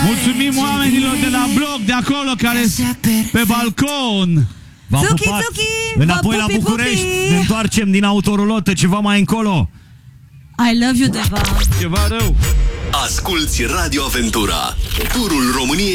Mulțumim oamenilor de la bloc, de acolo, care pe balcon. V-am Tuki, pupat. tuki, Înapoi vă la pupi, București. pupi. Ne întoarcem din autorulotă ceva mai încolo. I love you, Deva. Ceva rău. Asculți Radio Aventura, turul României